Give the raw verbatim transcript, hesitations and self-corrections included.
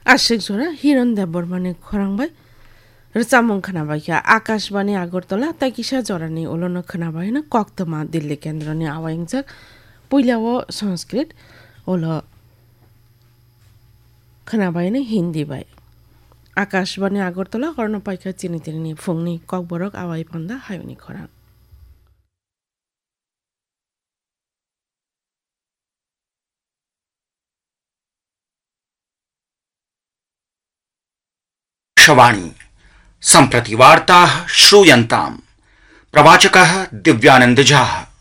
आशिक जोरा हिरन देबरमाने खरांबाय रचामुं खोनाबाय आकाशबाणी आगरतला ताकिसा जरानि उलनो खोनाबाय ना कक्तमा दिल्ली केन्द्रनि आवायंजक पुइलाव संस्कृत उल खोनाबाय ना हिन्दी बाय आकाशबाणी आगरतला कर्णपाइका चिनि तिनि फुंनि ककबरक आवाय पन्दा हायनि खरां आकाशवाणी सम्प्रति वार्ताः श्रूयन्ताम्। प्रवाचकः दिव्यानंद झा।